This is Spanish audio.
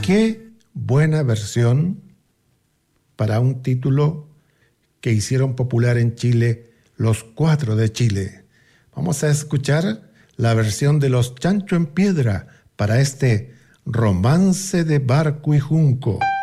Qué buena versión para un título que hicieron popular en Chile los Cuatro de Chile. Vamos a escuchar la versión de los Chancho en Piedra para este Romance de Barco y Junco.